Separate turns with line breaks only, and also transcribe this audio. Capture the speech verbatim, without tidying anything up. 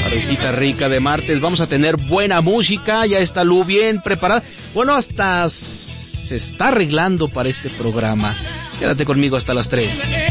Tardecita rica de martes, vamos a tener buena música, ya está Lu bien preparada. Bueno, hasta se está arreglando para este programa. Quédate conmigo hasta las tres.